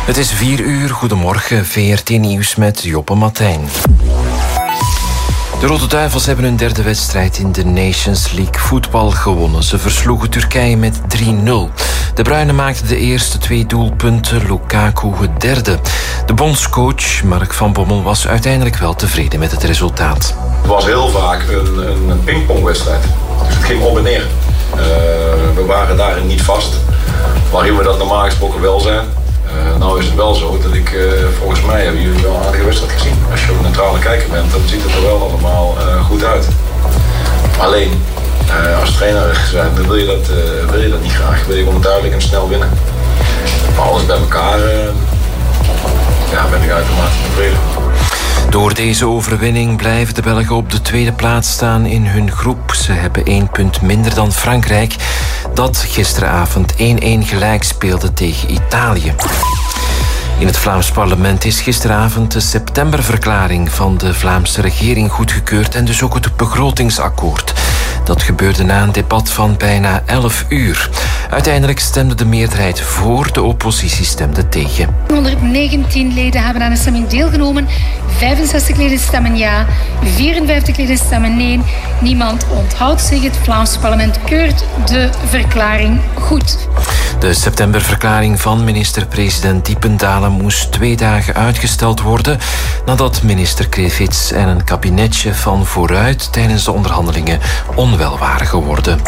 Het is 4:00, goedemorgen, VRT Nieuws met Joppe Matijn. De Rode Duivels hebben hun derde wedstrijd in de Nations League voetbal gewonnen. Ze versloegen Turkije met 3-0. De Bruinen maakten de eerste 2 doelpunten, Lukaku het derde. De bondscoach Mark van Bommel was uiteindelijk wel tevreden met het resultaat. Het was heel vaak een pingpongwedstrijd. Dus het ging op en neer. We waren daarin niet vast, waarin we dat normaal gesproken wel zijn. Nou is het wel zo dat volgens mij hebben jullie wel een aardige wedstrijd gezien. Als je op neutrale kijker bent, dan ziet het er wel allemaal goed uit. Alleen, als trainer zijn, dan wil je dat niet graag. Wil je gewoon duidelijk en snel winnen. Maar alles bij elkaar, ben ik uitermate tevreden. Door deze overwinning blijven de Belgen op de tweede plaats staan in hun groep. Ze hebben 1 punt minder dan Frankrijk, dat gisteravond 1-1 gelijk speelde tegen Italië. In het Vlaams parlement is gisteravond de septemberverklaring van de Vlaamse regering goedgekeurd en dus ook het begrotingsakkoord. Dat gebeurde na een debat van bijna 11 uur. Uiteindelijk stemde de meerderheid voor, de oppositie stemde tegen. 119 leden hebben aan de stemming deelgenomen. 65 leden stemmen ja, 54 leden stemmen nee. Niemand onthoudt zich. Het Vlaamse parlement keurt de verklaring goed. De septemberverklaring van minister-president Diependalen moest 2 dagen uitgesteld worden nadat minister Krevits en een kabinetje van vooruit tijdens de onderhandelingen onwel waren geworden.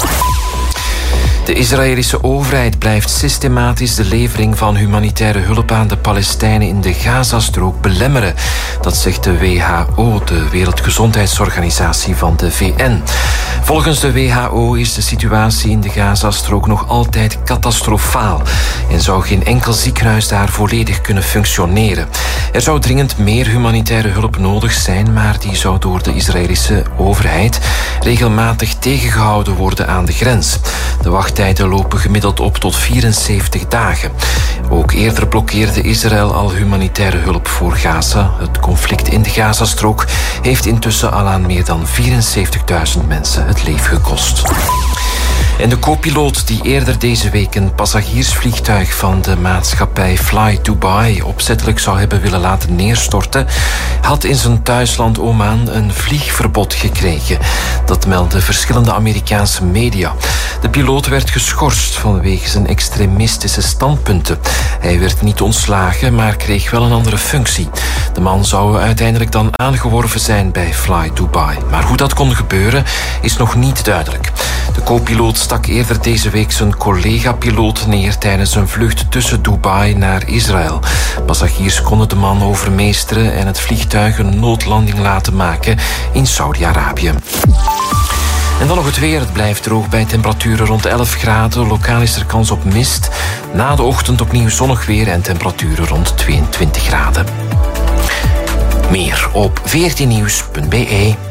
De Israëlische overheid blijft systematisch de levering van humanitaire hulp aan de Palestijnen in de Gazastrook belemmeren. Dat zegt de WHO, de Wereldgezondheidsorganisatie van de VN. Volgens de WHO is de situatie in de Gazastrook nog altijd catastrofaal en zou geen enkel ziekenhuis daar volledig kunnen functioneren. Er zou dringend meer humanitaire hulp nodig zijn, maar die zou door de Israëlische overheid regelmatig tegengehouden worden aan de grens. De wachttijden lopen gemiddeld op tot 74 dagen. Ook eerder blokkeerde Israël al humanitaire hulp voor Gaza. Het conflict in de Gazastrook heeft intussen al aan meer dan 74.000 mensen het leven gekost. En de co-piloot die eerder deze week een passagiersvliegtuig van de maatschappij Fly Dubai opzettelijk zou hebben willen laten neerstorten, had in zijn thuisland Oman een vliegverbod gekregen. Dat meldden verschillende Amerikaanse media. De piloot werd geschorst vanwege zijn extremistische standpunten. Hij werd niet ontslagen, maar kreeg wel een andere functie. De man zou uiteindelijk dan aangeworven zijn bij Fly Dubai. Maar hoe dat kon gebeuren, is nog niet duidelijk. De co-piloot stak eerder deze week zijn collega-piloot neer tijdens een vlucht tussen Dubai naar Israël. Passagiers konden de man overmeesteren en het vliegtuig een noodlanding laten maken in Saudi-Arabië. En dan nog het weer. Het blijft droog bij temperaturen rond 11 graden. Lokaal is er kans op mist. Na de ochtend opnieuw zonnig weer en temperaturen rond 22 graden. Meer op vrtnieuws.be.